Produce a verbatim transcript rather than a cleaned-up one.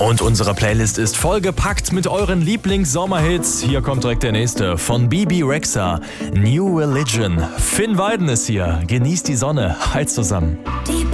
Und unsere Playlist ist vollgepackt mit euren Lieblings-Sommerhits. Hier kommt direkt der nächste von Bebe Rexha, New Religion. Finn Weiden ist hier. Genießt die Sonne. Halt zusammen. Die